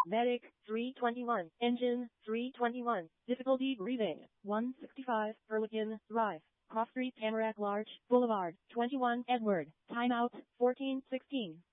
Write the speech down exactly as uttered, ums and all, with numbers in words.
Medic, three twenty-one. Engine, three twenty-one. Difficulty breathing, one sixty-five. Perlican, Drive. Cross Street, Tamarack Larch Boulevard, twenty-one Edward. Timeout, fourteen sixteen.